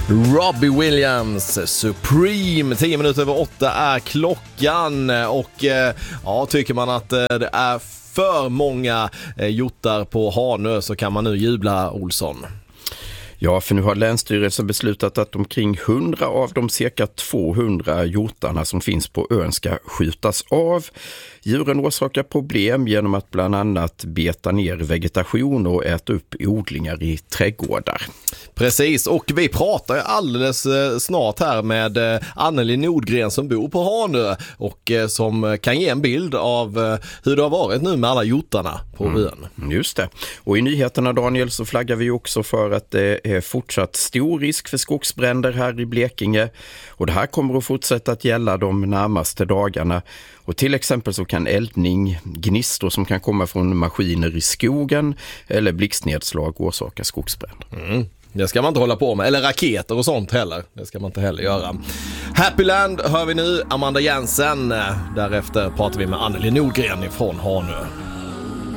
Robbie Williams, Supreme. 10 minuter över 8 är klockan. Och ja, tycker man att det är för många hjortar på Hanö så kan man nu jubla, Olsson. Ja, för nu har Länsstyrelsen beslutat att omkring 100 av de cirka 200 hjortarna som finns på ön ska skjutas av. Djuren orsakar problem genom att bland annat beta ner vegetation och äta upp odlingar i trädgårdar. Precis, och vi pratar alldeles snart här med Anneli Nordgren som bor på Hanö och som kan ge en bild av hur det har varit nu med alla hjortarna på ön. Just det. Och i nyheterna, Daniel, så flaggar vi också för att det är fortsatt stor risk för skogsbränder här i Blekinge. Och det här kommer att fortsätta att gälla de närmaste dagarna. Och till exempel så kan eldning, gnistor som kan komma från maskiner i skogen eller blixtnedslag orsaka skogsbränder. Det ska man inte hålla på med. Eller raketer och sånt heller. Det ska man inte heller göra. Happyland hör vi nu, Amanda Jensen. Därefter pratar vi med Anneli Nordgren från Hanö.